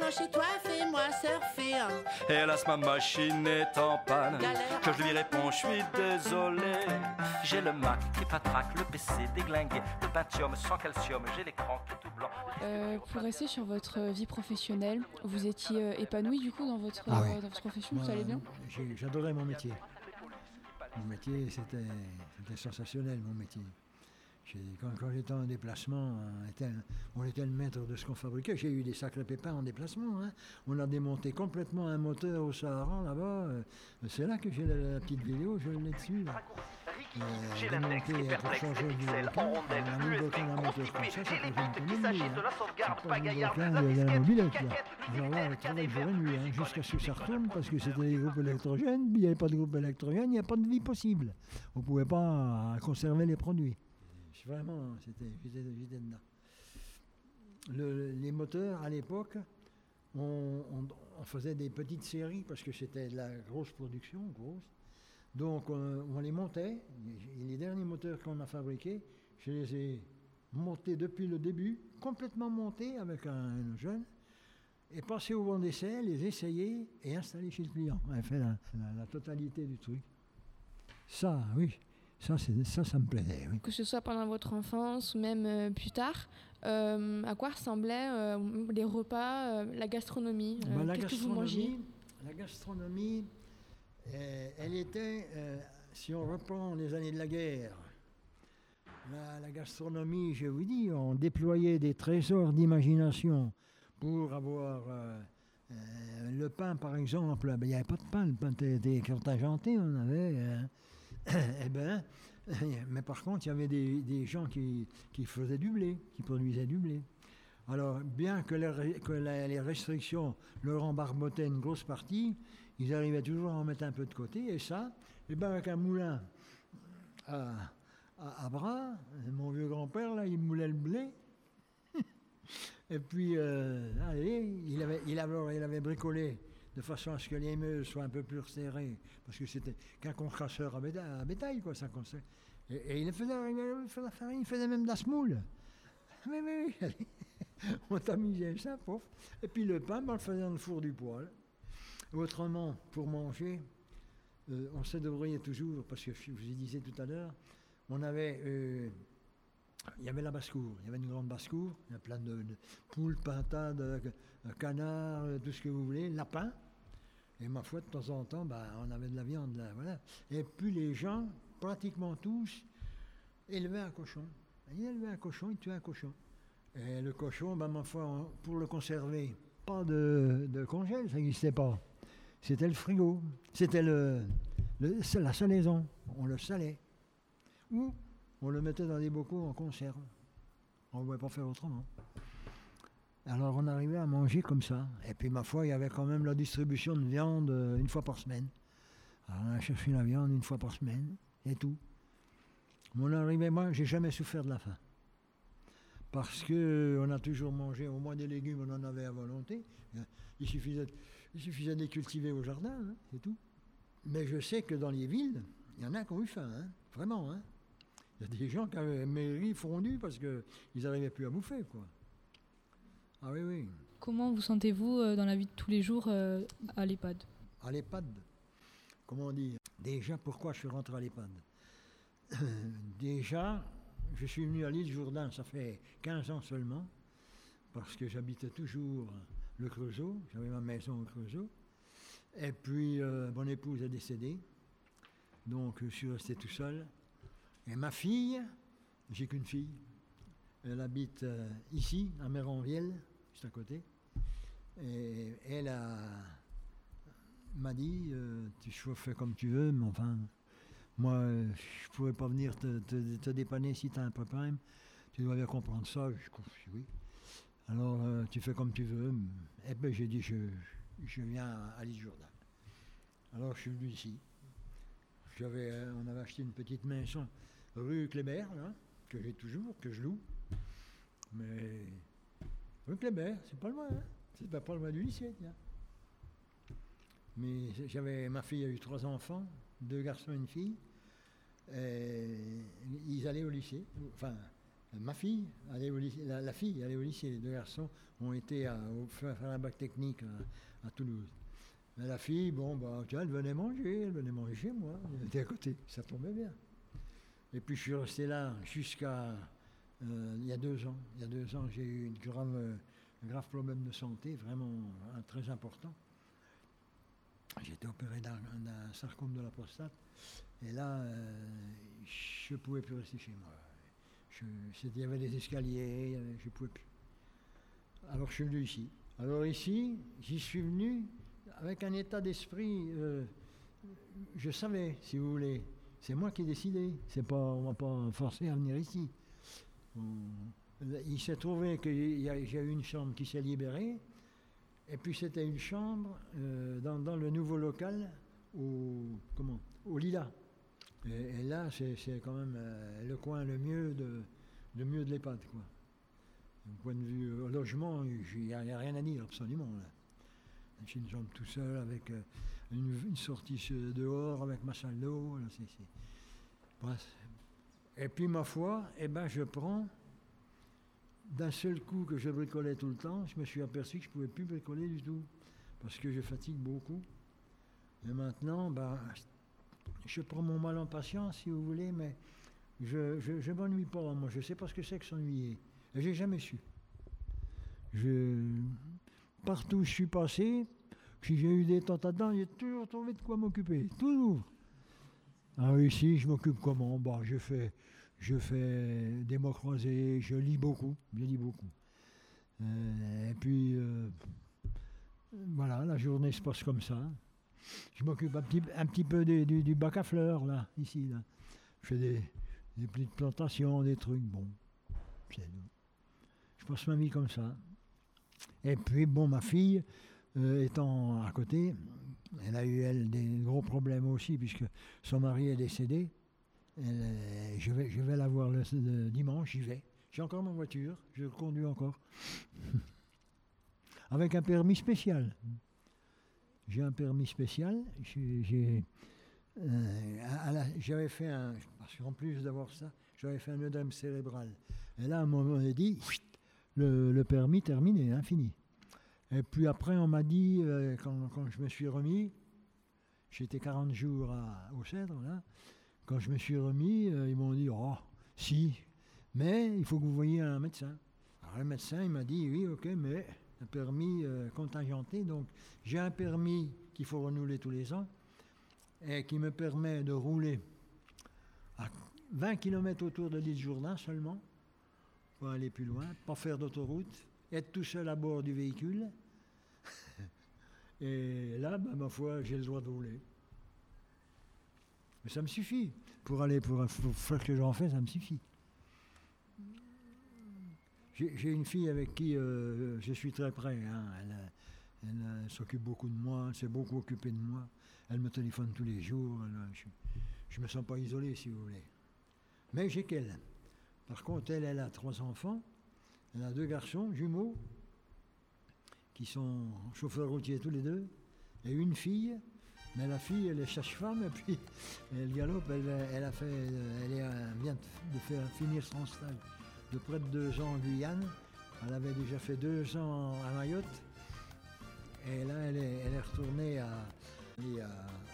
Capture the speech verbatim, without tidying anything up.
descends chez toi, fais-moi surfer. Hélas, ma machine est en panne. Galère. Que je lui réponds, je suis désolé. J'ai le Mac qui patraque, le P C déglingué, le Pentium sans calcium, j'ai l'écran qui est tout blanc. Euh, pour rester sur votre vie professionnelle, vous étiez euh, épanoui du coup dans votre, Ah oui. euh, dans votre profession, Moi, ça allait bien? j'ai- J'adorais mon métier. Mon métier, c'était c'était sensationnel, mon métier. J'ai- Quand, quand j'étais en déplacement, on était, on était le maître de ce qu'on fabriquait. J'ai eu des sacrés pépins en déplacement. Hein. On a démonté complètement un moteur au Sahara, là-bas. Euh, C'est là que j'ai la, la petite vidéo, je l'ai dessus. Là. Euh, J'ai l'index, démonté hypertexte, pour changer les du pixels, moteur. en rondelles, On a mis U S B, bloqué un moteur comme constitué, ça, ça j'ai faisait les bits, une qu'il tonne s'agisse de de la sauvegarde, C'est pas pagaillard, du de bloquage, la il y a la disquette, mobilette, du là. caquette, du Alors là, Unitaire, le travail Cadéver, jour et nuit, hein, musique jusqu'à ce que ça collective, retourne, parce que c'était électronique, des groupes électrogènes, puis il n'y avait pas de groupe électrogène, il n'y a pas de vie possible. On ne pouvait pas conserver les produits. Vraiment, c'était, j'étais, j'étais dedans. Le- les moteurs, à l'époque, on, on- on faisait des petites séries, parce que c'était de la grosse production, grosse. Donc, on, on les montait, et les derniers moteurs qu'on a fabriqués, je les ai montés depuis le début, complètement montés avec un, un jeune, et passer au banc d'essai, les essayer et installer chez le client. On a fait la, la- la totalité du truc. Ça, oui, ça, c'est, ça, ça me plaisait, oui. Que ce soit pendant votre enfance ou même euh, plus tard, euh, à quoi ressemblaient euh, les repas, euh, la gastronomie euh, Bah, la Qu'est-ce que vous mangiez? gastronomie, la gastronomie, euh, elle était, euh, si on reprend les années de la guerre, la, la gastronomie, je vous dis, on déployait des trésors d'imagination pour avoir euh, euh, le pain, par exemple. Ben, il n'y avait pas de pain, le pain était, était contingenté, on avait. euh, eh ben, mais par contre, il y avait des, des gens qui, qui faisaient du blé, qui produisaient du blé. Alors, bien que, les, re- que la- les restrictions leur embarbotaient une grosse partie, ils arrivaient toujours à en mettre un peu de côté. Et ça, eh ben, avec un moulin à, à, à bras, mon vieux grand-père, là, il moulait le blé. Et puis, euh, allez, il avait, il, avait, il avait bricolé de façon à ce que les meules soient un peu plus resserrées, parce que c'était qu'un concasseur à bétail, à bétail, quoi, ça concassait. Et, et il faisait, il faisait la farine, il faisait même de la semoule. Oui, oui, oui, allez. On tamisait ça, pof. Et puis le pain, ben, on le faisait dans le four du poêle. Autrement, pour manger, euh, on se débrouillait toujours, parce que je vous disais tout à l'heure, on avait... euh, il y avait la basse-cour, il y avait une grande basse-cour, il y a plein de, de poules, pintades, euh, canards, euh, tout ce que vous voulez, lapins. Et ma foi, de temps en temps, bah, on avait de la viande là, voilà. Et puis les gens, pratiquement tous, élevaient un cochon. Ils élevaient un cochon, ils tuaient un cochon. Et le cochon, bah, ma foi, on- pour le conserver, pas de, de congèle, ça n'existait pas. C'était le frigo, c'était le, le- c'est la salaison, on le salait. Ou on le mettait dans des bocaux en conserve. On ne pouvait pas faire autrement. Alors on arrivait à manger comme ça. Et puis ma foi, il y avait quand même la distribution de viande euh, une fois par semaine. Alors on a cherché la viande une fois par semaine, et tout. Mais on arrivait, moi, j'ai jamais souffert de la faim. Parce qu'on a toujours mangé, au moins des légumes, on en avait à volonté. Il suffisait, il suffisait de les cultiver au jardin, hein, c'est tout. Mais je sais que dans les villes, il y en a qui ont eu faim, hein, vraiment. Hein. Il y a des gens qui avaient mairie fondu parce qu'ils n'arrivaient plus à bouffer, quoi. Ah oui, oui. Comment vous sentez-vous euh, dans la vie de tous les jours euh, à l'EHPAD? À l'EHPAD, comment dire? Déjà, pourquoi je suis rentré à l'EHPAD? Déjà, je suis venu à l'île Jourdain, ça fait quinze ans seulement, parce que j'habitais toujours le Creusot, j'avais ma maison au Creusot. Et puis, euh, mon épouse est décédée, donc je suis resté tout seul. Et ma fille, j'ai qu'une fille, elle habite euh, ici, à Méranvielle, juste à côté. Et elle a, m'a dit, euh, tu fais comme tu veux, mais enfin, moi, euh, je ne pourrais pas venir te, te, te dépanner si tu as un problème. Tu dois bien comprendre ça. Je dis oui. Alors, euh, tu fais comme tu veux. Et bien, j'ai dit, je, je viens à, à l'île Jourdain. Alors, je suis venu ici. J'avais, euh, on avait acheté une petite maison rue Kléber, là, que j'ai toujours, que je loue. Mais rue Kléber, c'est pas loin, hein. C'est pas, pas loin du lycée, tiens. Mais j'avais, ma fille a eu trois enfants, deux garçons et une fille. Et ils allaient au lycée. Enfin, Ma fille, allait au lycée, la, la fille allait au lycée, les deux garçons ont été à, au, faire un bac technique à, à Toulouse. Mais la fille, bon, bah, tu vois, elle venait manger, elle venait manger chez moi, elle était à côté, ça tombait bien. Et puis je suis resté là jusqu'à, euh, il y a deux ans. Il y a deux ans, j'ai eu une grave, euh, un grave problème de santé, vraiment euh, très important. J'ai été opéré d'un, d'un sarcome de la prostate, et là, euh, je ne pouvais plus rester chez moi. Je, il y avait des escaliers, je ne pouvais plus. Alors je suis venu ici. Alors ici, j'y suis venu avec un état d'esprit, euh, je savais, si vous voulez, c'est moi qui ai décidé, c'est pas, on ne m'a pas forcé à venir ici. On, il s'est trouvé que j'ai eu une chambre qui s'est libérée, et puis c'était une chambre euh, dans, dans le nouveau local au, comment, au Lila. Et, et là, c'est, c'est quand même euh, le coin le mieux de, le mieux de l'EHPAD, quoi. Du point de vue euh, logement, il n'y a, a rien à dire, absolument. Là. J'ai une chambre tout seul, avec euh, une, une sortie dehors, avec ma salle d'eau. Là, c'est, c'est... Bref. Et puis, ma foi, eh ben, je prends, d'un seul coup que je bricolais tout le temps, je me suis aperçu que je ne pouvais plus bricoler du tout, parce que je fatigue beaucoup. Et maintenant, ben, je prends mon mal en patience, si vous voulez, mais je ne m'ennuie pas, moi. Je ne sais pas ce que c'est que s'ennuyer. Et je n'ai jamais su. Je, partout où je suis passé, si j'ai eu des tentatives, j'ai toujours trouvé de quoi m'occuper. Toujours. Alors ici, je m'occupe comment? Bon, je fais, je fais des mots croisés, je lis beaucoup. Je lis beaucoup. Euh, et puis, euh, voilà, la journée se passe comme ça. Je m'occupe un petit, un petit peu du, du, du bac à fleurs, là, ici. Là. Je fais des, des petites plantations, des trucs, bon. C'est, je passe ma vie comme ça. Et puis, bon, ma fille, euh, étant à côté, elle a eu, elle, des gros problèmes aussi, puisque son mari est décédé. Elle, je, vais, je vais la voir le, le dimanche, j'y vais. J'ai encore ma voiture, je conduis encore. Avec un permis spécial. J'ai un permis spécial. J'ai, j'ai, euh, à la, j'avais fait un... Parce qu'en plus d'avoir ça, j'avais fait un œdème cérébral. Et là, on m'a dit, le, le permis terminé, hein, fini. Et puis après, on m'a dit, euh, quand, quand je me suis remis, j'étais quarante jours à, au Cèdre, là, quand je me suis remis, euh, ils m'ont dit, oh, si, mais il faut que vous voyiez un médecin. Alors le médecin, il m'a dit, oui, ok, mais un permis euh, contingenté, donc j'ai un permis qu'il faut renouveler tous les ans, et qui me permet de rouler à vingt kilomètres autour de l'île Jourdain seulement, pour aller plus loin, pas faire d'autoroute, être tout seul à bord du véhicule. Et là, ben, ma foi, j'ai le droit de rouler. Mais ça me suffit. Pour aller, pour, pour faire ce que j'en fais, ça me suffit. J'ai, j'ai une fille avec qui euh, je suis très près. Hein. Elle, elle, elle s'occupe beaucoup de moi, elle s'est beaucoup occupée de moi. Elle me téléphone tous les jours. Elle, je ne me sens pas isolé, si vous voulez. Mais j'ai qu'elle. Par contre, elle, elle a trois enfants. Elle a deux garçons, jumeaux, qui sont chauffeurs routiers tous les deux, et une fille. Mais la fille, elle est sage-femme, et puis elle galope, elle, elle, a fait, elle est, vient de faire finir son stage de près de deux ans en Guyane. Elle avait déjà fait deux ans à Mayotte. Et là, elle est, elle est retournée à, à